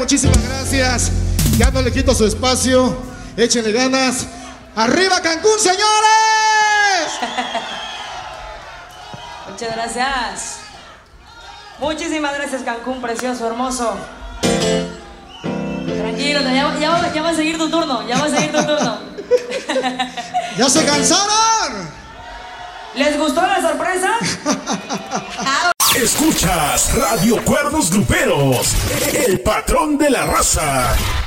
muchísimas gracias. Ya no le quito su espacio. Échenle ganas. ¡Arriba Cancún, señores! Muchas gracias. Muchísimas gracias, Cancún, precioso, hermoso. Tranquilo, ya va a seguir tu turno. Ya va a seguir tu turno. ¡Ya se cansaron! ¿Les gustó la sorpresa? Escuchas Radio Cuernos Gruperos, el patrón de la raza.